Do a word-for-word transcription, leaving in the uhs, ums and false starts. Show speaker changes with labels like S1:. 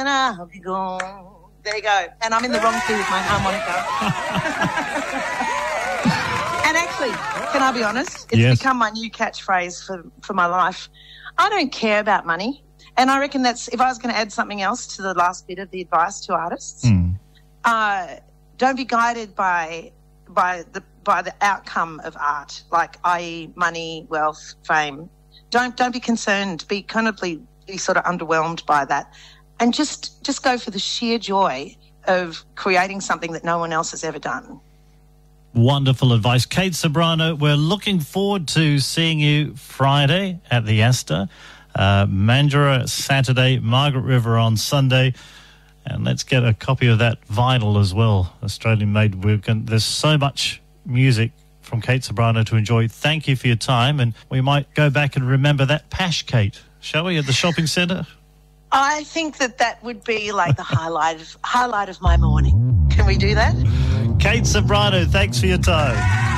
S1: and I'll be gone. There you go. And I'm in the wrong key with my harmonica. And actually, can I be honest? It's
S2: yes.
S1: become my new catchphrase for, for my life. I don't care about money. And I reckon that's, if I was going to add something else to the last bit of the advice to artists,
S2: mm.
S1: uh, don't be guided by by the by the outcome of art, like that is money, wealth, fame. Don't don't be concerned. Be kind of be, be sort of underwhelmed by that, and just just go for the sheer joy of creating something that no one else has ever done.
S2: Wonderful advice. Kate Ceberano, we're looking forward to seeing you Friday at the Astor, uh, Mandurah Saturday, Margaret River on Sunday. And let's get a copy of that vinyl as well, Australian Made. We're going, there's so much music from Kate Ceberano to enjoy. Thank you for your time, and we might go back and remember that Pash Kate, shall we, at the shopping centre?
S1: I think that that would be like the highlight of, highlight of my morning. Can we do that?
S2: Kate Ceberano, thanks for your time.